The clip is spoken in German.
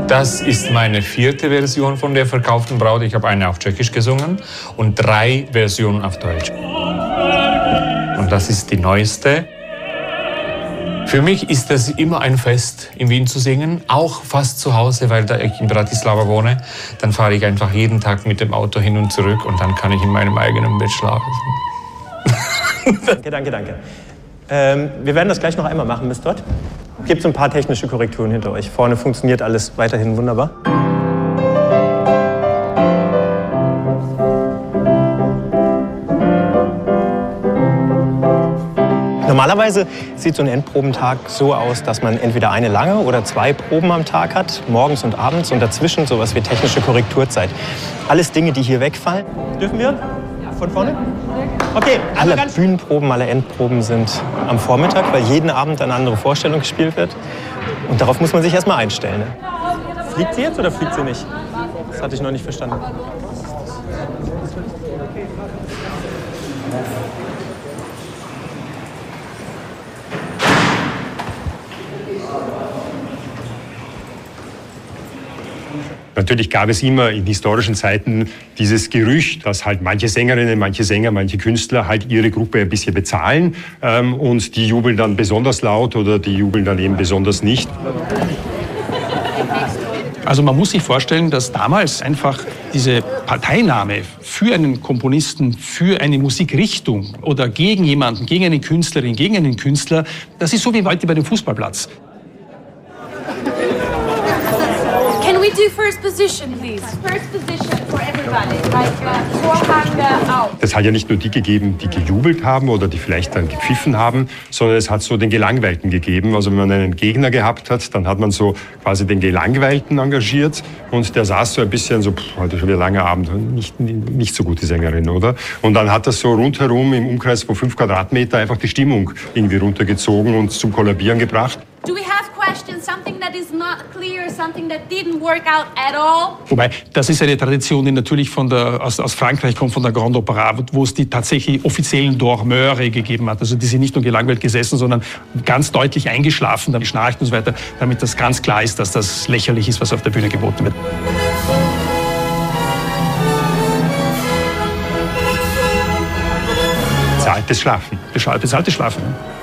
Das ist meine 4. Version von der verkauften Braut. Ich habe eine auf Tschechisch gesungen und 3 Versionen auf Deutsch. Und das ist die neueste. Für mich ist das immer ein Fest, in Wien zu singen, auch fast zu Hause, weil da ich in Bratislava wohne. Dann fahre ich einfach jeden Tag mit dem Auto hin und zurück und dann kann ich in meinem eigenen Bett schlafen. Danke. Wir werden das gleich noch einmal machen bis dort. Gibt ein paar technische Korrekturen hinter euch. Vorne funktioniert alles weiterhin wunderbar. Normalerweise sieht so ein Endprobentag so aus, dass man entweder eine lange oder 2 Proben am Tag hat, morgens und abends, und dazwischen sowas wie technische Korrekturzeit. Alles Dinge, die hier wegfallen. Dürfen wir? Von vorne? Okay, alle Bühnenproben, alle Endproben sind am Vormittag, weil jeden Abend eine andere Vorstellung gespielt wird. Und darauf muss man sich erstmal einstellen. Ne? Fliegt sie jetzt oder fliegt sie nicht? Das hatte ich noch nicht verstanden. Natürlich gab es immer in historischen Zeiten dieses Gerücht, dass halt manche Sängerinnen, manche Sänger, manche Künstler halt ihre Gruppe ein bisschen bezahlen und die jubeln dann besonders laut oder die jubeln dann eben besonders nicht. Also man muss sich vorstellen, dass damals einfach diese Parteinahme für einen Komponisten, für eine Musikrichtung oder gegen jemanden, gegen eine Künstlerin, gegen einen Künstler, das ist so wie heute bei dem Fußballplatz. Can we do first position, please? First position for everybody, like Vorhang out. Es hat ja nicht nur die gegeben, die gejubelt haben oder die vielleicht dann gepfiffen haben, sondern es hat so den Gelangweilten gegeben. Also wenn man einen Gegner gehabt hat, dann hat man so quasi den Gelangweilten engagiert und der saß so ein bisschen so, heute schon wieder langer Abend, nicht so gut die Sängerin, oder? Und dann hat das so rundherum im Umkreis von 5 Quadratmeter einfach die Stimmung irgendwie runtergezogen und zum Kollabieren gebracht. Do we have questions? Something that is not clear, something that didn't work out at all? Wobei, das ist eine Tradition, die natürlich aus Frankreich kommt, von der Grande Opéra, wo es die tatsächlich offiziellen Dormeure gegeben hat. Also die sind nicht nur gelangweilt gesessen, sondern ganz deutlich eingeschlafen, dann geschnarcht und so weiter, damit das ganz klar ist, dass das lächerlich ist, was auf der Bühne geboten wird. Bezahltes Schlafen. Bezahltes Schlafen.